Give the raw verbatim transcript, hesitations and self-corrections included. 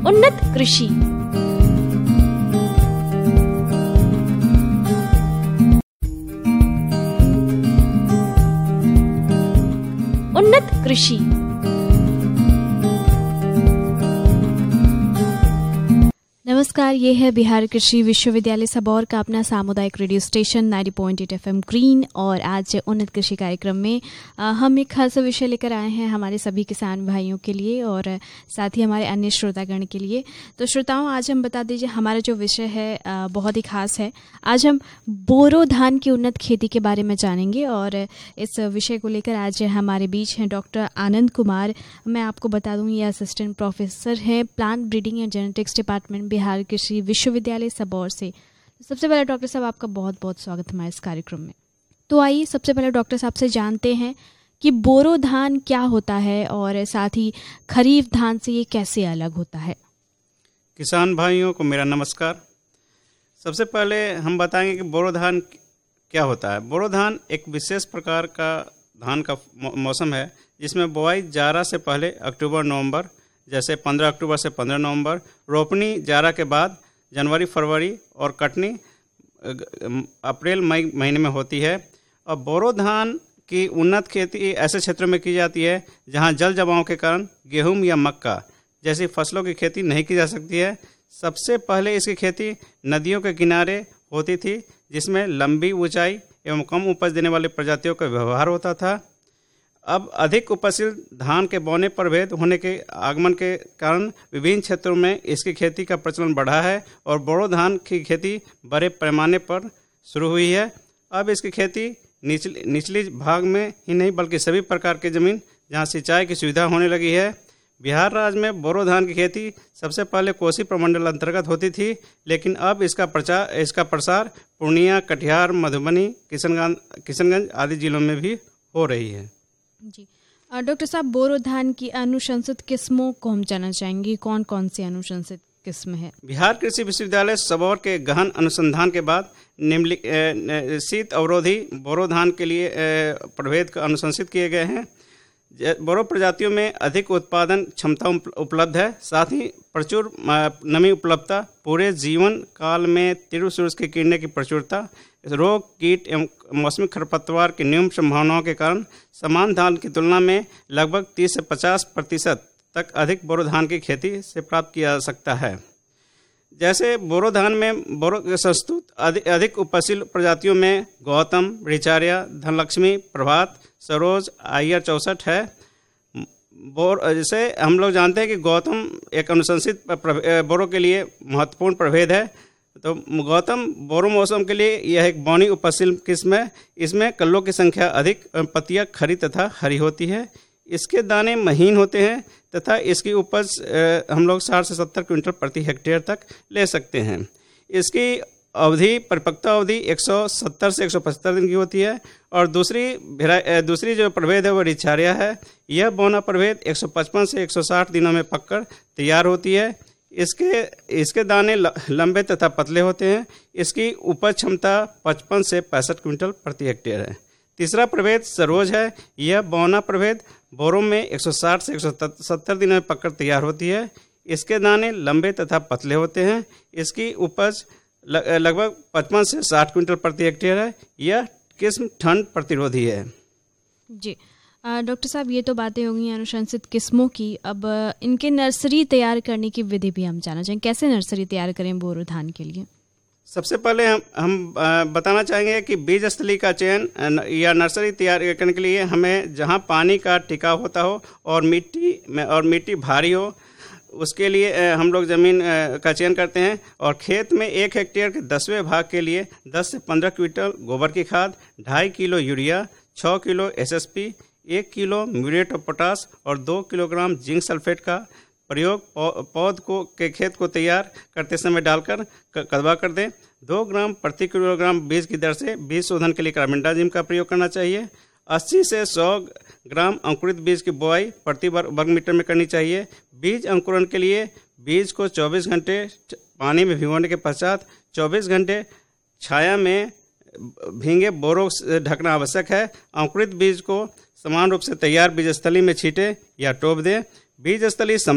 उन्नत कृषि। उन्नत कृषि। नमस्कार, ये है बिहार कृषि विश्वविद्यालय सबौर का अपना सामुदायिक रेडियो स्टेशन नब्बे पॉइंट आठ एफएम ग्रीन। और आज उन्नत कृषि कार्यक्रम में आ, हम एक खास विषय लेकर आए हैं हमारे सभी किसान भाइयों के लिए और साथ ही हमारे अन्य श्रोतागण के लिए। तो श्रोताओं, आज हम बता दीजिए हमारा जो विषय है आ, बहुत ही खास है। आज हम बोरो धान की उन्नत खेती के बारे में जानेंगे और इस विषय को लेकर आज हमारे बीच हैं डॉक्टर आनंद कुमार। मैं आपको बता दूँ, ये असिस्टेंट प्रोफेसर हैं plant breeding and genetics department Bihar कृषि विश्वविद्यालय सबौर से। सबसे पहले डॉक्टर साहब, आपका बहुत बहुत स्वागत हमारे इस कार्यक्रम में। तो आइए सबसे पहले डॉक्टर साहब से जानते हैं कि बोरो धान क्या होता है और साथ ही खरीफ धान से ये कैसे अलग होता है। किसान भाइयों को मेरा नमस्कार। सबसे पहले हम बताएंगे कि बोरो धान क्या होता है। बोरो धान एक विशेष प्रकार का धान का मौसम है जिसमें बुआई जाड़ा से पहले अक्टूबर नवंबर, जैसे पंद्रह अक्टूबर से पंद्रह नवंबर, रोपनी जाड़ा के बाद जनवरी फरवरी और कटनी अप्रैल मई महीने में होती है। और बोरो धान की उन्नत खेती ऐसे क्षेत्रों में की जाती है जहां जल जमाव के कारण गेहूं या मक्का जैसी फसलों की खेती नहीं की जा सकती है। सबसे पहले इसकी खेती नदियों के किनारे होती थी, जिसमें लंबी ऊंचाई एवं कम उपज देने वाली प्रजातियों का व्यवहार होता था। अब अधिक उपजशील धान के बौने प्रभेद होने के आगमन के कारण विभिन्न क्षेत्रों में इसकी खेती का प्रचलन बढ़ा है और बोरो धान की खेती बड़े पैमाने पर शुरू हुई है। अब इसकी खेती निचली निचली भाग में ही नहीं बल्कि सभी प्रकार की ज़मीन जहां सिंचाई की सुविधा होने लगी है। बिहार राज्य में बोरो धान की खेती सबसे पहले कोसी प्रमंडल अंतर्गत होती थी, लेकिन अब इसका प्रचार इसका प्रसार पूर्णिया, कटिहार, मधुबनी, किशनगंज किशनगंज आदि जिलों में भी हो रही है। जी डॉक्टर साहब, बोरो धान की अनुशंसित किस्मों को हम जानना चाहेंगे, कौन कौन सी अनुशंसित किस्म है। बिहार कृषि विश्वविद्यालय सबौर के गहन अनुसंधान के बाद निम्नलिखित शीत अवरोधी बोरो धान के लिए प्रभेद का अनुशंसित किए गए हैं। बोरो प्रजातियों में अधिक उत्पादन क्षमता उपलब्ध है, साथ ही प्रचुर नमी उपलब्धता, पूरे जीवन काल में तीव्र सूरज की किरणें की प्रचुरता, रोग कीट एवं मौसमी खरपतवार की न्यून संभावनाओं के कारण समान धान की तुलना में लगभग तीस से पचास प्रतिशत तक अधिक बोरो धान की खेती से प्राप्त किया जा सकता है। जैसे बोरो धान में बोरो के संस्तुत अधिक, अधिक उपजशील प्रजातियों में गौतम, रिचार्या, धनलक्ष्मी, प्रभात, सरोज, आयर चौसठ है। बोर जैसे हम लोग जानते हैं कि गौतम एक अनुशंसित बोरो के लिए महत्वपूर्ण प्रभेद है। तो गौतम बोरो मौसम के लिए यह एक बौनी उपजशील किस्म है। इसमें कल्लों की संख्या अधिक, पत्तियां खरी तथा हरी होती है। इसके दाने महीन होते हैं तथा इसकी उपज हम लोग साठ से सत्तर क्विंटल प्रति हेक्टेयर तक ले सकते हैं। इसकी अवधि परिपक्वता अवधि एक सौ सत्तर से एक सौ पचहत्तर दिन की होती है। और दूसरी दूसरी जो प्रभेद है वो रिचार्या है। यह बौना प्रभेद एक सौ पचपन से एक सौ साठ दिनों में पककर तैयार होती है। इसके इसके दाने लंबे तथा पतले होते हैं। इसकी उपज क्षमता पचपन से पैंसठ क्विंटल प्रति हेक्टेयर है। तीसरा प्रभेद सरोज है। यह बौना प्रभेद बोरो में एक सौ साठ से एक सौ सत्तर दिनों में पककर तैयार होती है। इसके दाने लंबे तथा पतले होते हैं। इसकी उपज लगभग पचपन से साठ क्विंटल प्रति हेक्टेयर है। यह किस्म ठंड प्रतिरोधी है। जी डॉक्टर साहब, ये तो बातें हो गई अनुशंसित किस्मों की। अब इनके नर्सरी तैयार करने की विधि भी हम जानना चाहेंगे, कैसे नर्सरी तैयार करें बोरो धान के लिए। सबसे पहले हम हम बताना चाहेंगे कि बीज स्थली का चयन या नर्सरी तैयार करने के लिए हमें जहां पानी का टिकाव होता हो और मिट्टी में और मिट्टी भारी हो, उसके लिए हम लोग ज़मीन का चयन करते हैं। और खेत में एक हेक्टेयर के दसवें भाग के लिए दस से पंद्रह क्विंटल गोबर की खाद, ढाई किलो यूरिया, छः किलो एसएसपी, एक किलो म्यूरेट ऑफ पोटास और दो किलोग्राम जिंक सल्फेट का प्रयोग पौध को के खेत को तैयार करते समय डालकर कदवा कर दें। दो ग्राम प्रति किलोग्राम बीज की दर से बीज शोधन के लिए कार्बेंडाजिम का प्रयोग करना चाहिए। अस्सी से सौ ग्राम अंकुरित बीज की बुआई प्रति वर्ग मीटर में करनी चाहिए। बीज अंकुरण के लिए बीज को चौबीस घंटे पानी में भिगोने के पश्चात चौबीस घंटे छाया में भींगे बोरों से ढकना आवश्यक है। अंकुरित बीज को समान रूप से तैयार बीज स्थली में छींटे या टोप दें। बीज स्थली